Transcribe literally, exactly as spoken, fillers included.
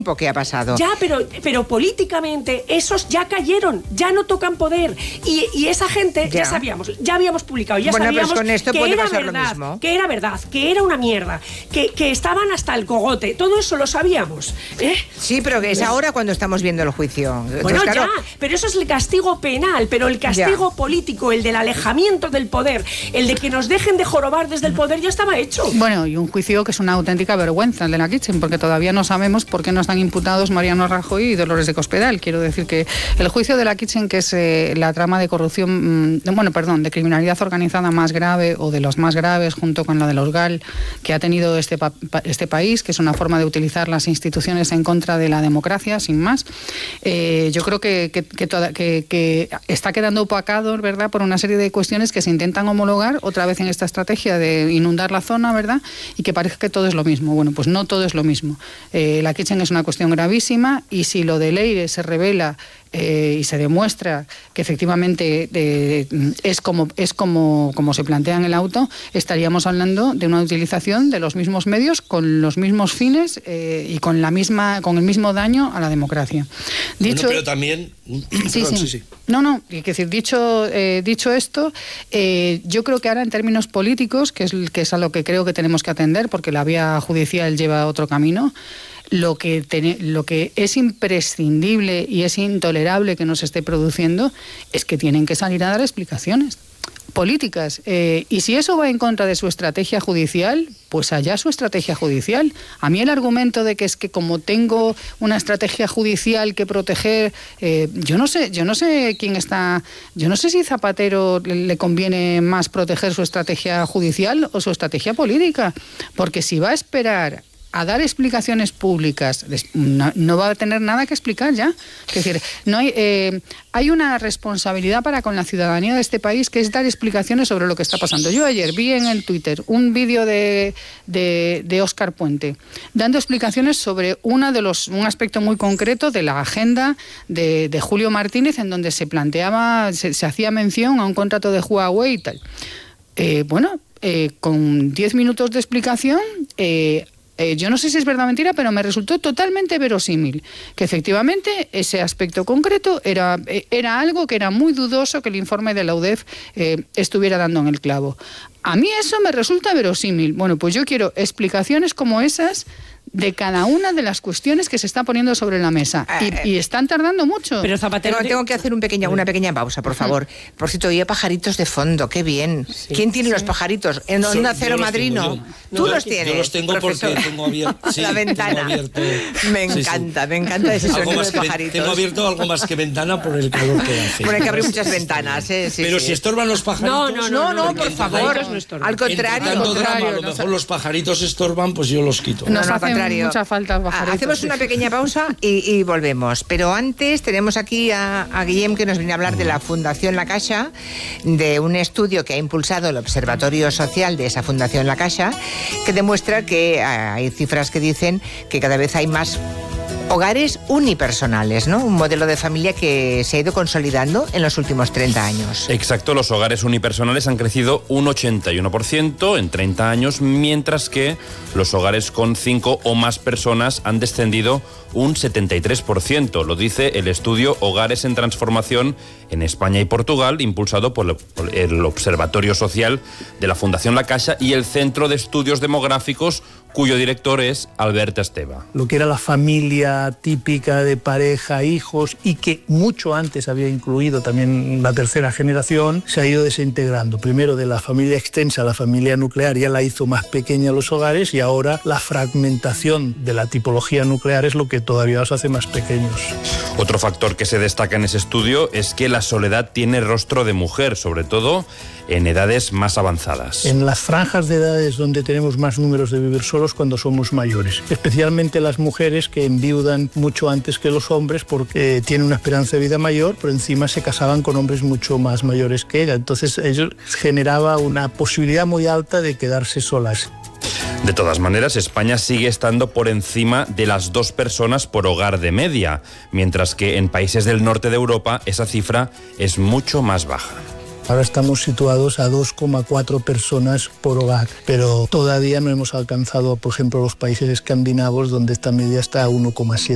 que ha pasado. Ya, pero, pero políticamente esos ya cayeron, ya no tocan poder. Y, y esa gente, ya. ya sabíamos, ya habíamos publicado, ya bueno, sabíamos pues con esto que puede era pasar verdad, lo mismo. que era verdad, que era una mierda, que, que estaban hasta el cogote. Todo eso lo sabíamos. ¿eh? Sí, pero que es ahora cuando estamos viendo el juicio. Bueno, Entonces, claro, ya, pero eso es el castigo penal, pero el castigo ya. político, el del alejamiento del poder, el de que nos dejen de jorobar desde el poder, ya estaba hecho. Bueno, y un juicio que es una auténtica vergüenza, el de la Kitchen, porque todavía no sabemos por qué no están imputados Mariano Rajoy y Dolores de Cospedal. Quiero decir que el juicio de la Kitchen, que es eh, la trama de corrupción, mmm, bueno, perdón, de criminalidad organizada más grave o de los más graves, junto con la de los GAL, que ha tenido este, pa este país, que es una forma de utilizar las instituciones en contra de la democracia, sin más. Eh, yo creo que, que, que, toda, que, que está quedando opacado, ¿verdad?, por una serie de cuestiones que se intentan homologar otra vez en esta estrategia de inundar la zona, ¿verdad?, y que parece que todo es lo mismo. Bueno, pues no todo es lo mismo. Eh, la Kitchen es una cuestión gravísima, y si lo de Leire se revela eh, y se demuestra que efectivamente eh, es, como, es como, como se plantea en el auto, estaríamos hablando de una utilización de los mismos medios con los mismos fines eh, y con la misma con el mismo daño a la democracia. Dicho, bueno, pero también... Sí, sí. sí, sí. No, no, es decir, dicho, eh, dicho esto, eh, yo creo que ahora en términos políticos, que es, que es a lo que creo que tenemos que atender, porque la vía judicial lleva otro camino, Lo que, ten, lo que es imprescindible y es intolerable que nos esté produciendo es que tienen que salir a dar explicaciones políticas. Eh, y si eso va en contra de su estrategia judicial, pues allá su estrategia judicial. A mí el argumento de que es que como tengo una estrategia judicial que proteger, eh, yo no sé, yo no sé quién está, yo no sé si Zapatero le, le conviene más proteger su estrategia judicial o su estrategia política, porque si va a esperar a dar explicaciones públicas, no, no va a tener nada que explicar ya. Es decir, no hay, eh, hay una responsabilidad para con la ciudadanía de este país, que es dar explicaciones sobre lo que está pasando. Yo ayer vi en el Twitter un vídeo de, de, de Óscar Puente dando explicaciones sobre una de los, un aspecto muy concreto de la agenda de, de Julio Martínez, en donde se planteaba, se, se hacía mención a un contrato de Huawei y tal. Eh, bueno, eh, con diez minutos de explicación... Eh, Eh, yo no sé si es verdad o mentira, pero me resultó totalmente verosímil que efectivamente ese aspecto concreto era, era algo que era muy dudoso que el informe de la U D E F eh, estuviera dando en el clavo. A mí eso me resulta verosímil. Bueno, pues yo quiero explicaciones como esas de cada una de las cuestiones que se está poniendo sobre la mesa. Y, y están tardando mucho. Pero Zapatero... Tengo, tengo que hacer un pequeña, una pequeña pausa, por favor. Por cierto, oía pajaritos de fondo, qué bien. Sí, ¿Quién tiene sí. los pajaritos? ¿En Onda Cero Madrid no? ¿Tú no, los tienes? Yo los tengo profesor? Porque tengo abierto... Sí, la ventana. Abierto, me encanta, sí, sí. me encanta ese sonido de pajaritos. Tengo abierto algo más que ventana por el calor que hace. Bueno, hay que abrir muchas ventanas, ¿eh? Sí, Pero sí. si estorban los pajaritos... No, no, no, no, no por favor. No al contrario. Al contrario, drama, a lo mejor los pajaritos estorban, pues yo los quito. Nos no, no, hacen contrario. mucha falta pajaritos. Hacemos una pequeña pausa y, y volvemos. Pero antes tenemos aquí a, a Guillem, que nos viene a hablar de la Fundación La Caixa, de un estudio que ha impulsado el Observatorio Social de esa Fundación La Caixa, que demuestra que hay cifras que dicen que cada vez hay más hogares unipersonales, ¿no? Un modelo de familia que se ha ido consolidando en los últimos treinta años. Exacto, los hogares unipersonales han crecido un ochenta y uno por ciento en treinta años, mientras que los hogares con cinco o más personas han descendido un setenta y tres por ciento. Lo dice el estudio Hogares en Transformación en España y Portugal, impulsado por el Observatorio Social de la Fundación La Caixa y el Centro de Estudios Demográficos, cuyo director es Alberta Esteva. Lo que era la familia típica de pareja, hijos, y que mucho antes había incluido también la tercera generación, se ha ido desintegrando. Primero de la familia extensa, la familia nuclear ya la hizo más pequeña los hogares, y ahora la fragmentación de la tipología nuclear es lo que todavía los hace más pequeños. Otro factor que se destaca en ese estudio es que la soledad tiene rostro de mujer, sobre todo en edades más avanzadas. En las franjas de edades donde tenemos más números de vivir solos cuando somos mayores, especialmente las mujeres que enviudan mucho antes que los hombres porque tienen una esperanza de vida mayor, pero encima se casaban con hombres mucho más mayores que ella. Entonces ello generaba una posibilidad muy alta de quedarse solas. De todas maneras, España sigue estando por encima de las dos personas por hogar de media, mientras que en países del norte de Europa esa cifra es mucho más baja. Ahora estamos situados a dos coma cuatro personas por hogar, pero todavía no hemos alcanzado, por ejemplo, los países escandinavos, donde esta media está a uno coma siete.